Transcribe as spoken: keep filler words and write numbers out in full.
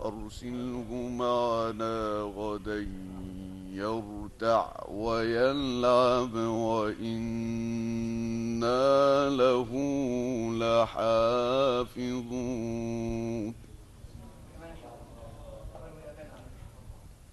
أرسله معنا غدا يرتع ويلعب وإنا له لحافظون